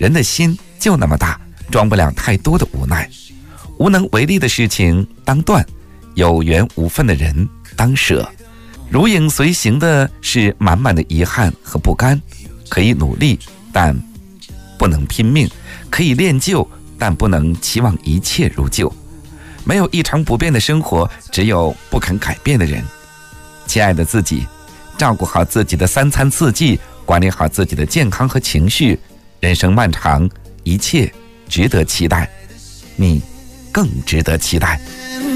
人的心就那么大，装不了太多的无奈。无能为力的事情当断，有缘无分的人当舍。如影随形的是满满的遗憾和不甘。可以努力，但不能拼命；可以练就，但不能期望一切如旧。没有一成不变的生活，只有不肯改变的人。亲爱的自己，照顾好自己的3餐4季，管理好自己的健康和情绪。人生漫长，一切值得期待，你更值得期待。